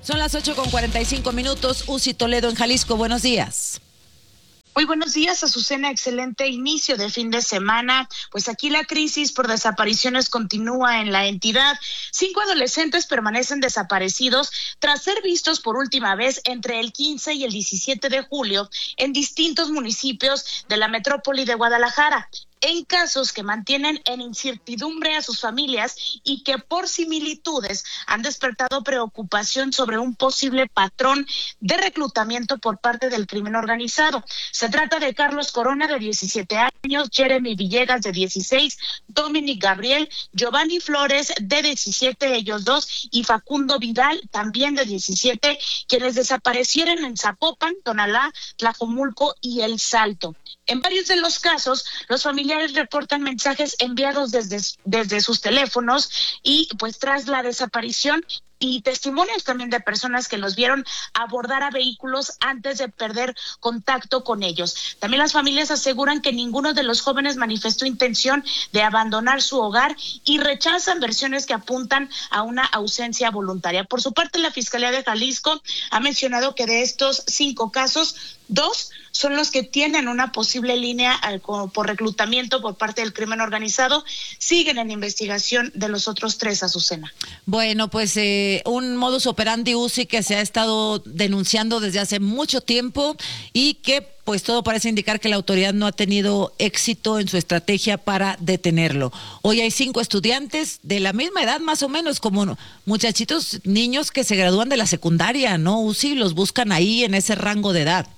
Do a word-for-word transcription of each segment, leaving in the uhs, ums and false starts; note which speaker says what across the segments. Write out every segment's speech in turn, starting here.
Speaker 1: Son las ocho con cuarenta y cinco minutos. Uzi Toledo en Jalisco, buenos días.
Speaker 2: Muy buenos días, Azucena. Excelente inicio de fin de semana. Pues aquí la crisis por desapariciones continúa en la entidad. Cinco adolescentes permanecen desaparecidos tras ser vistos por última vez entre el quince y el diecisiete de julio en distintos municipios de la metrópoli de Guadalajara, en casos que mantienen en incertidumbre a sus familias y que por similitudes han despertado preocupación sobre un posible patrón de reclutamiento por parte del crimen organizado. Se trata de Carlos Corona, de diecisiete años, Jeremy Villegas, de dieciséis, Dominic Gabriel, Giovanni Flores, de diecisiete, ellos dos, y Facundo Vidal, también de diecisiete, quienes desaparecieron en Zapopan, Tonalá, Tlajomulco y El Salto. En varios de los casos, los familiares reportan mensajes enviados desde, desde sus teléfonos y pues tras la desaparición, y testimonios también de personas que los vieron abordar a vehículos antes de perder contacto con ellos. También las familias aseguran que ninguno de los jóvenes manifestó intención de abandonar su hogar y rechazan versiones que apuntan a una ausencia voluntaria. Por su parte, la Fiscalía de Jalisco ha mencionado que de estos cinco casos, dos son los que tienen una posible línea al, por reclutamiento por parte del crimen organizado. Siguen en investigación de los otros tres, Azucena.
Speaker 1: Bueno, pues eh, un modus operandi, Uzi, que se ha estado denunciando desde hace mucho tiempo y que pues todo parece indicar que la autoridad no ha tenido éxito en su estrategia para detenerlo. Hoy hay cinco estudiantes de la misma edad, más o menos, como muchachitos, niños que se gradúan de la secundaria, ¿no, Uzi? Los buscan ahí en ese rango de edad.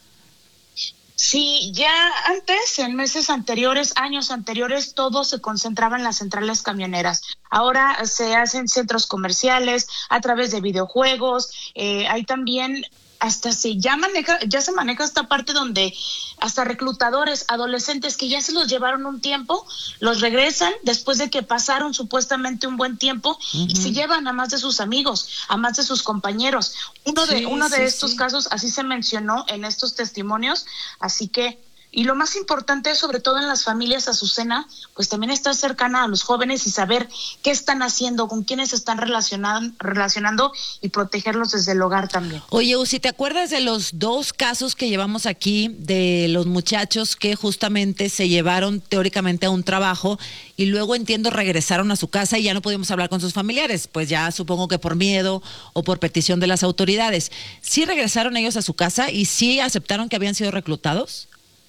Speaker 2: Sí, ya antes, en meses anteriores, años anteriores, todo se concentraba en las centrales camioneras. Ahora se hacen centros comerciales, a través de videojuegos, eh, hay también, hasta se ya maneja, ya se maneja esta parte donde hasta reclutadores, adolescentes que ya se los llevaron un tiempo, los regresan después de que pasaron supuestamente un buen tiempo, uh-huh, y se llevan a más de sus amigos, a más de sus compañeros. Uno de, sí, uno de sí, estos sí. casos así se mencionó en estos testimonios, así que, y lo más importante, sobre todo en las familias, Azucena, pues también estar cercana a los jóvenes y saber qué están haciendo, con quiénes se están relacionando, relacionando y protegerlos desde el hogar también.
Speaker 1: Oye, Uzi, ¿te acuerdas de los dos casos que llevamos aquí de los muchachos que justamente se llevaron teóricamente a un trabajo y luego, entiendo, regresaron a su casa y ya no pudimos hablar con sus familiares? Pues ya supongo que por miedo o por petición de las autoridades. ¿Sí regresaron ellos a su casa y sí aceptaron que habían sido reclutados?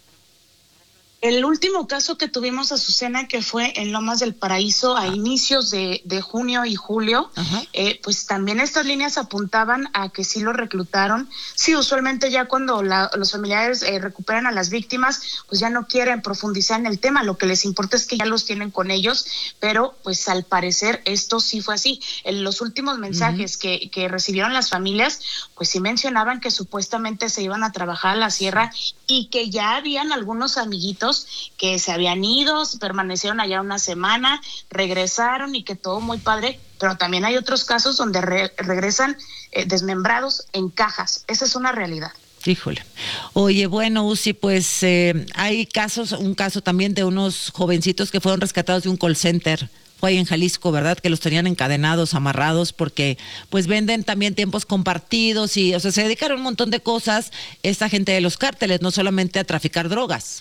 Speaker 2: El último caso que tuvimos, Azucena, que fue en Lomas del Paraíso a ah. inicios de, de junio y julio, eh, pues también estas líneas apuntaban a que sí lo reclutaron. Sí, usualmente ya cuando la, los familiares eh, recuperan a las víctimas, pues ya no quieren profundizar en el tema, lo que les importa es que ya los tienen con ellos, pero pues al parecer esto sí fue así. En los últimos mensajes uh-huh. que, que recibieron las familias, pues sí mencionaban que supuestamente se iban a trabajar a la sierra y que ya habían algunos amiguitos que se habían ido, permanecieron allá una semana, regresaron y que todo muy padre, pero también hay otros casos donde re- regresan eh, desmembrados en cajas. Esa es una realidad.
Speaker 1: Híjole. Oye, bueno, Uzi, pues eh, hay casos, un caso también de unos jovencitos que fueron rescatados de un call center. Fue ahí en Jalisco, ¿verdad? Que los tenían encadenados, amarrados, porque pues venden también tiempos compartidos y, o sea, se dedicaron a un montón de cosas esta gente de los cárteles, no solamente a traficar drogas.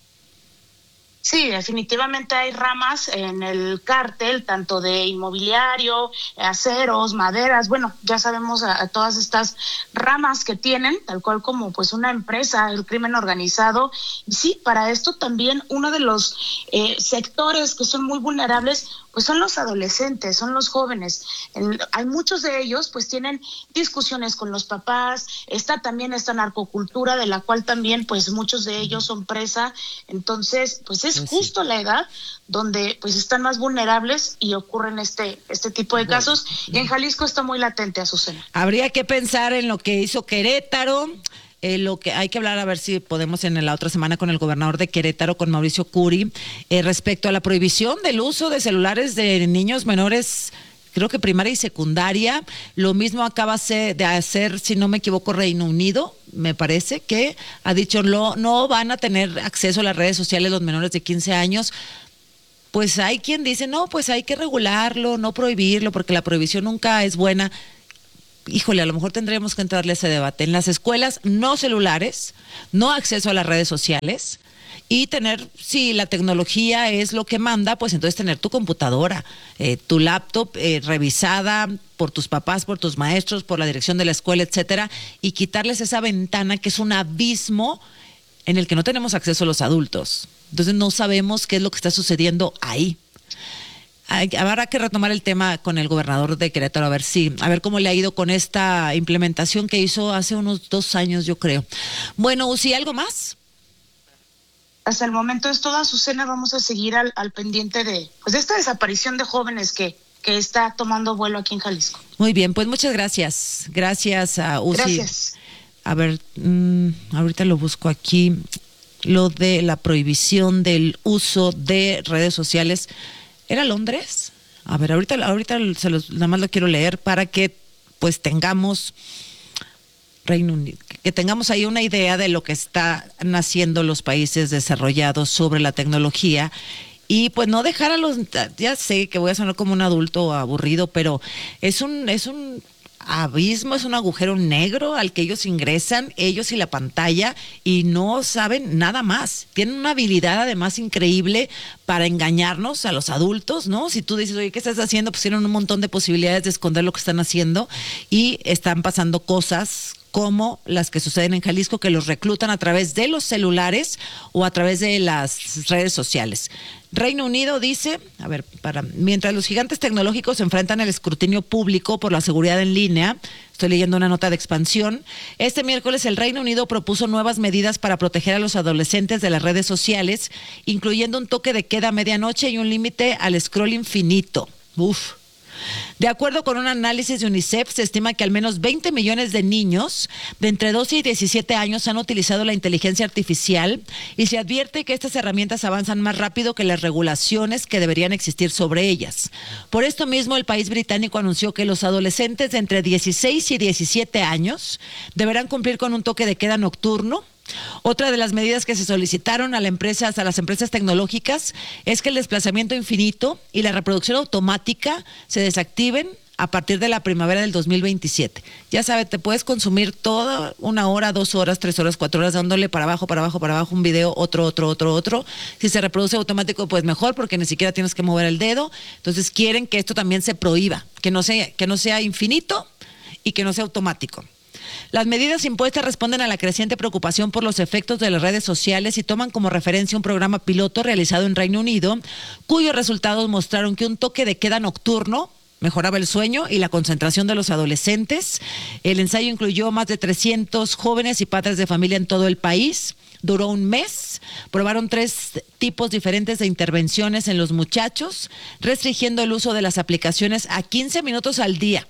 Speaker 2: Sí, definitivamente hay ramas en el cártel, tanto de inmobiliario, aceros, maderas, bueno, ya sabemos a, a todas estas ramas que tienen, tal cual como pues una empresa, el crimen organizado. Y sí, para esto también uno de los eh, sectores que son muy vulnerables, pues son los adolescentes, son los jóvenes. El, hay muchos de ellos, pues tienen discusiones con los papás, está también esta narcocultura de la cual también, pues muchos de ellos son presa. Entonces, pues es justo la edad donde pues están más vulnerables y ocurren este este tipo de casos, y en Jalisco está muy latente, Azucena.
Speaker 1: Habría que pensar en lo que hizo Querétaro. Eh, lo que hay que hablar, a ver si podemos en la otra semana con el gobernador de Querétaro, con Mauricio Curi, eh, respecto a la prohibición del uso de celulares de niños menores, creo que primaria y secundaria. Lo mismo acaba de hacer, si no me equivoco, Reino Unido, me parece, que ha dicho no, no van a tener acceso a las redes sociales los menores de quince años. Pues hay quien dice, no, pues hay que regularlo, no prohibirlo, porque la prohibición nunca es buena. híjole, a lo mejor tendríamos que entrarle a ese debate. En las escuelas, no celulares, no acceso a las redes sociales y tener, si la tecnología es lo que manda, pues entonces tener tu computadora, eh, tu laptop eh, revisada por tus papás, por tus maestros, por la dirección de la escuela, etcétera, y quitarles esa ventana que es un abismo en el que no tenemos acceso los adultos. Entonces no sabemos qué es lo que está sucediendo ahí. Hay, habrá que retomar el tema con el gobernador de Querétaro, a ver si, a ver cómo le ha ido con esta implementación que hizo hace unos dos años, yo creo. Bueno, Uzi, ¿algo más?
Speaker 2: Hasta el momento es toda, Azucena. Vamos a seguir al, al pendiente de, pues, de esta desaparición de jóvenes que, que está tomando vuelo aquí en Jalisco.
Speaker 1: Muy bien, pues muchas gracias. Gracias a Uzi.
Speaker 2: Gracias.
Speaker 1: A ver, mmm, ahorita lo busco aquí, lo de la prohibición del uso de redes sociales. ¿Era Londres? A ver, ahorita, ahorita se los, nada más lo quiero leer para que pues tengamos Reino Unido, que tengamos ahí una idea de lo que están haciendo los países desarrollados sobre la tecnología y pues no dejar a los, ya sé que voy a sonar como un adulto aburrido, pero es un, es un abismo, es un agujero negro al que ellos ingresan, ellos y la pantalla, y no saben nada más. Tienen una habilidad además increíble para engañarnos a los adultos, ¿no? Si tú dices, oye, ¿qué estás haciendo? Pues tienen un montón de posibilidades de esconder lo que están haciendo y están pasando cosas como las que suceden en Jalisco, que los reclutan a través de los celulares o a través de las redes sociales. Reino Unido dice, a ver, para mientras los gigantes tecnológicos enfrentan el escrutinio público por la seguridad en línea, estoy leyendo una nota de Expansión, este miércoles el Reino Unido propuso nuevas medidas para proteger a los adolescentes de las redes sociales, incluyendo un toque de queda a medianoche y un límite al scroll infinito. Uf. De acuerdo con un análisis de UNICEF, se estima que al menos veinte millones de niños de entre doce y diecisiete años han utilizado la inteligencia artificial y se advierte que estas herramientas avanzan más rápido que las regulaciones que deberían existir sobre ellas. Por esto mismo, el país británico anunció que los adolescentes de entre dieciséis y diecisiete años deberán cumplir con un toque de queda nocturno. Otra de las medidas que se solicitaron a, la empresa, a las empresas tecnológicas es que el desplazamiento infinito y la reproducción automática se desactiven a partir de la primavera del dos mil veintisiete. Ya sabes, te puedes consumir toda una hora, dos horas, tres horas, cuatro horas dándole para abajo, para abajo, para abajo un video, otro, otro, otro, otro. Si se reproduce automático, pues mejor, porque ni siquiera tienes que mover el dedo. Entonces quieren que esto también se prohíba, que no sea, que no sea infinito y que no sea automático. Las medidas impuestas responden a la creciente preocupación por los efectos de las redes sociales y toman como referencia un programa piloto realizado en Reino Unido, cuyos resultados mostraron que un toque de queda nocturno mejoraba el sueño y la concentración de los adolescentes. El ensayo incluyó más de trescientos jóvenes y padres de familia en todo el país. Duró un mes. Probaron tres tipos diferentes de intervenciones en los muchachos, restringiendo el uso de las aplicaciones a quince minutos al día.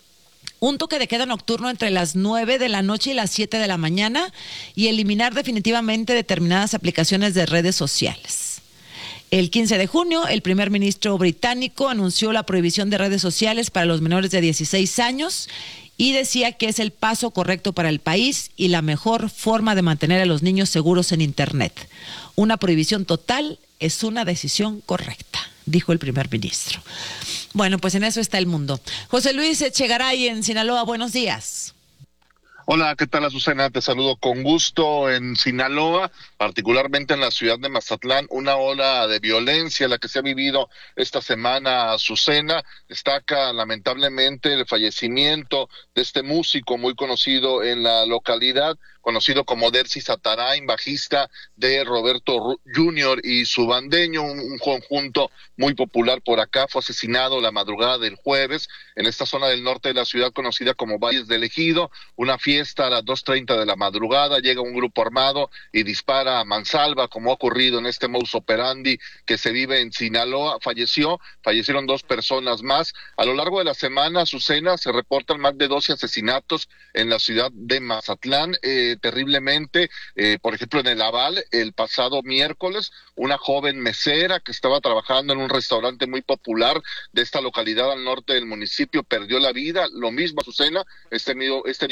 Speaker 1: Un toque de queda nocturno entre las nueve de la noche y las siete de la mañana y eliminar definitivamente determinadas aplicaciones de redes sociales. El quince de junio, el primer ministro británico anunció la prohibición de redes sociales para los menores de dieciséis años y decía que es el paso correcto para el país y la mejor forma de mantener a los niños seguros en Internet. Una prohibición total es una decisión correcta, dijo el primer ministro. Bueno, pues en eso está el mundo. José Luis Echegaray en Sinaloa, buenos días.
Speaker 3: Hola, ¿qué tal, Azucena? Te saludo con gusto. En Sinaloa, particularmente en la ciudad de Mazatlán, una ola de violencia la que se ha vivido esta semana, Azucena. Destaca lamentablemente el fallecimiento de este músico muy conocido en la localidad, conocido como Dercy Satarain, bajista de Roberto junior y su bandeño, un, un conjunto muy popular por acá. Fue asesinado la madrugada del jueves en esta zona del norte de la ciudad conocida como Valles del Ejido. Una fiesta a las dos treinta de la madrugada, llega un grupo armado y dispara a mansalva, como ha ocurrido en este modus operandi que se vive en Sinaloa. Falleció, fallecieron dos personas más. A lo largo de la semana, Azucena, se reportan más de doce asesinatos en la ciudad de Mazatlán. Eh, terriblemente, eh, por ejemplo en el Aval, el pasado miércoles, una joven mesera que estaba trabajando en un restaurante muy popular de esta localidad al norte del municipio perdió la vida. Lo mismo, Azucena, este mismo, este mismo modus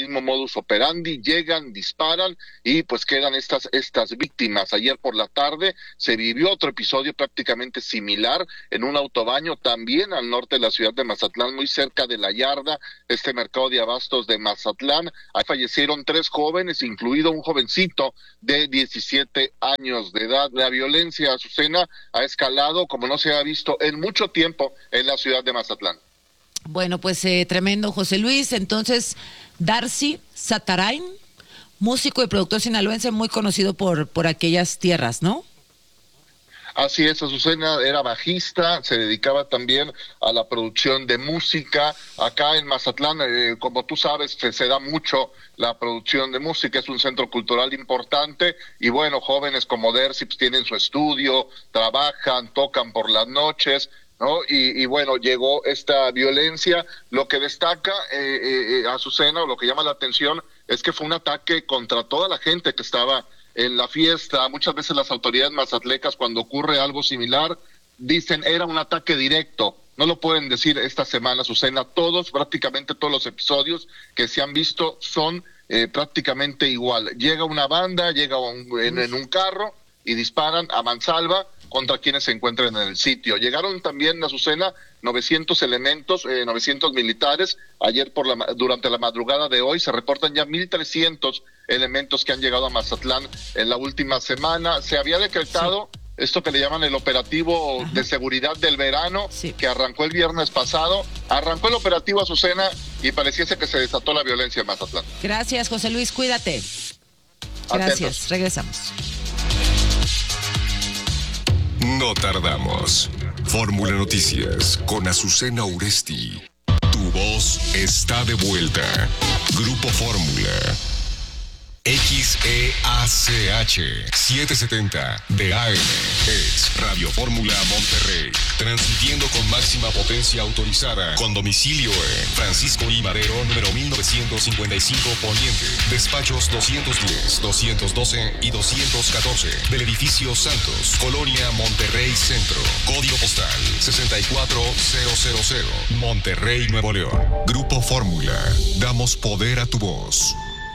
Speaker 3: modus operandi, llegan, disparan y pues quedan estas, estas víctimas. Ayer por la tarde se vivió otro episodio prácticamente similar en un autobaño también al norte de la ciudad de Mazatlán, muy cerca de La Yarda, este mercado de abastos de Mazatlán. Ahí fallecieron tres jóvenes, incluido un jovencito de diecisiete años de edad. La violencia, Azucena, ha escalado como no se ha visto en mucho tiempo en la ciudad de Mazatlán.
Speaker 1: Bueno, pues eh, tremendo, José Luis. Entonces, Darcy Satarain, músico y productor sinaloense muy conocido por, por aquellas tierras, ¿no?
Speaker 3: Así es, Azucena era bajista, se dedicaba también a la producción de música. Acá en Mazatlán, eh, como tú sabes, se, se da mucho la producción de música, es un centro cultural importante y bueno, jóvenes como Darcy pues, tienen su estudio, trabajan, tocan por las noches, ¿no? Y, y bueno, llegó esta violencia. Lo que destaca, eh, eh, Azucena, o lo que llama la atención, es que fue un ataque contra toda la gente que estaba en la fiesta. Muchas veces las autoridades mazatlecas, cuando ocurre algo similar, dicen era un ataque directo. No lo pueden decir esta semana, Azucena. Todos, prácticamente todos los episodios que se han visto son eh, prácticamente igual. Llega una banda, llega un, en, en un carro y disparan a mansalva contra quienes se encuentren en el sitio. Llegaron también, Azucena, novecientos elementos, eh, novecientos militares. Ayer por la durante la madrugada de hoy se reportan ya mil trescientos elementos que han llegado a Mazatlán en la última semana. Se había decretado sí. esto que le llaman el operativo Ajá. de seguridad del verano, sí. que arrancó el viernes pasado. Arrancó el operativo, Azucena, y pareciese que se desató la violencia en Mazatlán.
Speaker 1: Gracias, José Luis, cuídate. Gracias, Atentos. Regresamos.
Speaker 4: No tardamos. Fórmula Noticias con Azucena Uresti. Tu voz está de vuelta. Grupo Fórmula. X E A C H setecientos setenta de A M es Radio Fórmula Monterrey, transmitiendo con máxima potencia autorizada, con domicilio en Francisco I. Madero, número mil novecientos cincuenta y cinco Poniente, despachos doscientos diez, doscientos doce y doscientos catorce, del edificio Santos, Colonia Monterrey Centro, código postal sesenta y cuatro mil, Monterrey, Nuevo León. Grupo Fórmula, damos poder a tu voz.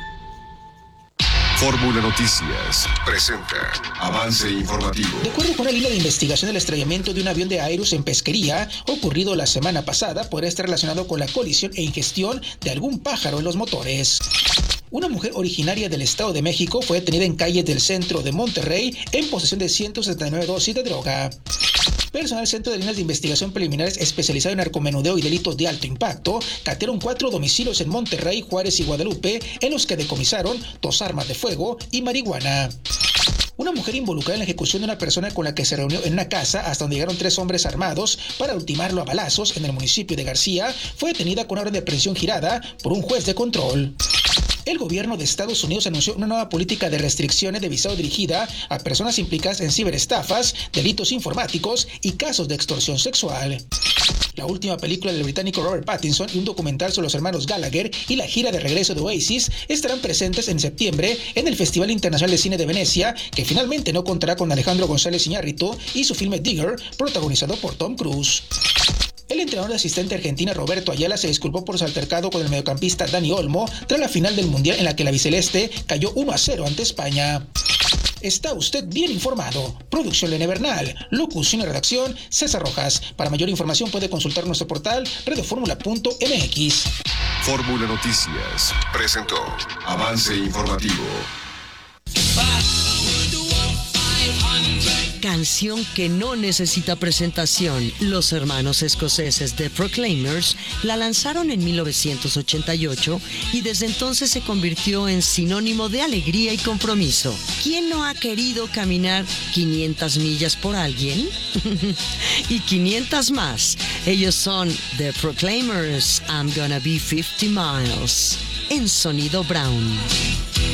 Speaker 4: Fórmula Noticias presenta avance informativo.
Speaker 5: De acuerdo con una línea de investigación, el estrellamiento de un avión de Aerus en Pesquería, ocurrido la semana pasada, podría estar relacionado con la colisión e ingestión de algún pájaro en los motores. Una mujer originaria del Estado de México fue detenida en calles del centro de Monterrey en posesión de ciento setenta y nueve dosis de droga. Personal del Centro de Líneas de Investigación Preliminares especializado en narcomenudeo y delitos de alto impacto catearon cuatro domicilios en Monterrey, Juárez y Guadalupe, en los que decomisaron dos armas de fuego y marihuana. Una mujer involucrada en la ejecución de una persona con la que se reunió en una casa hasta donde llegaron tres hombres armados para ultimarlo a balazos en el municipio de García fue detenida con orden de aprehensión girada por un juez de control. El gobierno de Estados Unidos anunció una nueva política de restricciones de visado dirigida a personas implicadas en ciberestafas, delitos informáticos y casos de extorsión sexual. La última película del británico Robert Pattinson y un documental sobre los hermanos Gallagher y la gira de regreso de Oasis estarán presentes en septiembre en el Festival Internacional de Cine de Venecia, que finalmente no contará con Alejandro González Iñárritu y su filme Digger, protagonizado por Tom Cruise. El entrenador de asistente argentina Roberto Ayala se disculpó por su altercado con el mediocampista Dani Olmo tras la final del Mundial en la que la albiceleste cayó uno a cero ante España. Está usted bien informado. Producción Lene Bernal, locución y redacción César Rojas. Para mayor información puede consultar nuestro portal radioformula punto m x.
Speaker 4: Fórmula Noticias presentó avance informativo.
Speaker 6: Canción que no necesita presentación. Los hermanos escoceses The Proclaimers la lanzaron en mil novecientos ochenta y ocho y desde entonces se convirtió en sinónimo de alegría y compromiso. ¿Quién no ha querido caminar quinientas millas por alguien? Y quinientas más. Ellos son The Proclaimers, I'm Gonna Be fifty miles, en Sonido Brown.